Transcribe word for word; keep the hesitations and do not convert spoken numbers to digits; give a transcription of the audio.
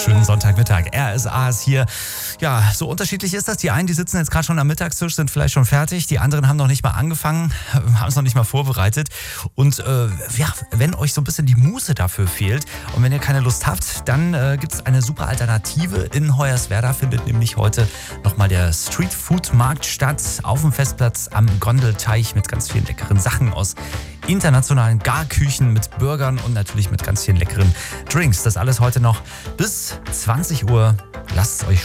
wunderschönen Sonntagmittag. R S A ist hier. Ja, so unterschiedlich ist das. Die einen, die sitzen jetzt gerade schon am Mittagstisch, sind vielleicht schon fertig. Die anderen haben noch nicht mal angefangen, haben es noch nicht mal vorbereitet. Und äh, ja, wenn euch so ein bisschen die Muße dafür fehlt und wenn ihr keine Lust habt, dann äh, gibt es eine super Alternative. In Hoyerswerda findet nämlich heute nochmal der Street Food Markt statt. Auf dem Festplatz am Gondelteich mit ganz vielen leckeren Sachen aus internationalen Garküchen, mit Burgern und natürlich mit ganz vielen leckeren Drinks. Das alles heute noch bis zwanzig Uhr. Lasst es euch